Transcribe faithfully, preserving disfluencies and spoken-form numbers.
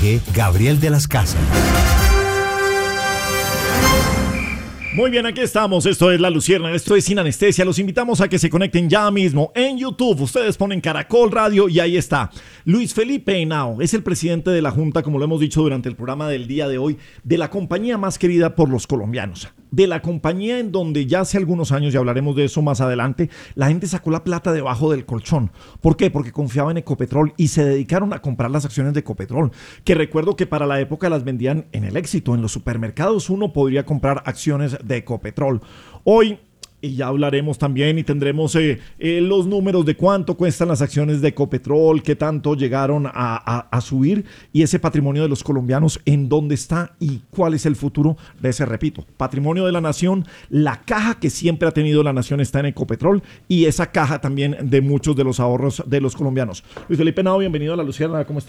Dirige Gabriel de las Casas. Muy bien, aquí estamos. Esto es La Luciérnaga, esto es Sin Anestesia. Los invitamos a que se conecten ya mismo en YouTube. Ustedes ponen Caracol Radio y ahí está. Luis Felipe Henao es el presidente de la Junta, como lo hemos dicho durante el programa del día de hoy, de la compañía más querida por los colombianos. De la compañía en donde ya hace algunos años, y hablaremos de eso más adelante, la gente sacó la plata debajo del colchón. ¿Por qué? Porque confiaba en Ecopetrol y se dedicaron a comprar las acciones de Ecopetrol, que recuerdo que para la época las vendían en el Éxito. En los supermercados uno podría comprar acciones de Ecopetrol. Hoy, y ya hablaremos también y tendremos eh, eh, los números de cuánto cuestan las acciones de Ecopetrol, qué tanto llegaron a, a, a subir y ese patrimonio de los colombianos, en dónde está y cuál es el futuro de ese, repito, patrimonio de la nación. La caja que siempre ha tenido la nación está en Ecopetrol y esa caja también de muchos de los ahorros de los colombianos. Luis Felipe Henao, bienvenido a La Luciérnaga, ¿cómo está?